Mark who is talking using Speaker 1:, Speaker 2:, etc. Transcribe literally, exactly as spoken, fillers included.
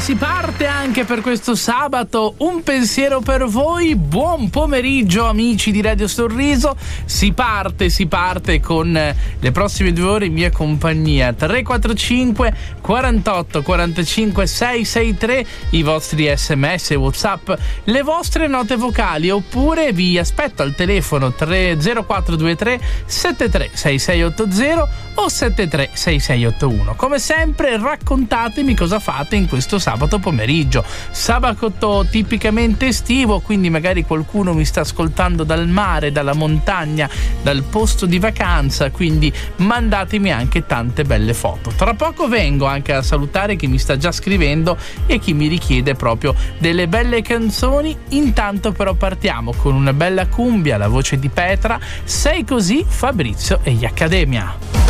Speaker 1: si parte anche per questo sabato. Un pensiero per voi. Buon pomeriggio amici di Radio Sorriso. Si parte, si parte con le prossime due ore in mia compagnia. tre quattro cinque quarantotto quarantacinque seicentosessantatré, i vostri sms, whatsapp, le vostre note vocali, oppure vi aspetto al telefono tre zero quattro due tre sette tre sei sei otto zero o sette tre sei sei otto uno. Come sempre raccontatemi cosa fate in questo sabato pomeriggio. Sabato tipicamente estivo, quindi magari qualcuno mi sta ascoltando dal mare, dalla montagna, dal posto di vacanza, quindi mandatemi anche tante belle foto. Tra poco vengo anche a salutare chi mi sta già scrivendo e chi mi richiede proprio delle belle canzoni. Intanto però partiamo con una bella cumbia, la voce di Petra, Sei così, Fabrizio e gli Accademia.